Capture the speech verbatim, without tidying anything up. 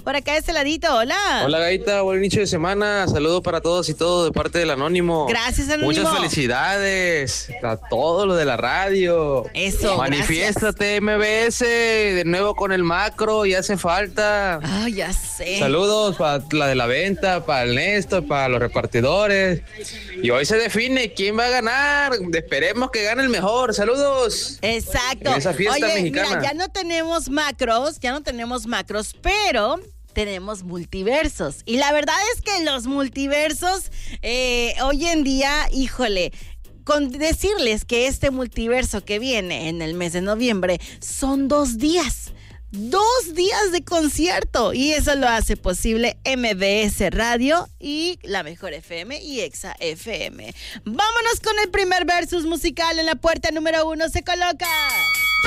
Por acá de este ladito, hola. Hola, Gaita, buen inicio de semana. Saludos para todos y todo de parte del Anónimo. Gracias, Anónimo. Muchas felicidades a todo lo de la radio. Eso, Manifiéstate, gracias. M B S, de nuevo con el macro, ya hace falta. Ah, ya sé. Saludos para la de la venta, para el Néstor, para los repartidores. Y hoy se define quién va a ganar. Esperemos que gane el mejor. Saludos. Exacto. En esa fiesta Oye, mexicana. Mira, ya no tenemos macros, ya no tenemos macros, pero tenemos multiversos. Y la verdad es que los multiversos, eh, hoy en día, híjole, con decirles que este multiverso que viene en el mes de noviembre son dos días. Dos días de concierto y eso lo hace posible M B S Radio y La Mejor F M y Exa F M. Vámonos con el primer versus musical. En la puerta número uno se coloca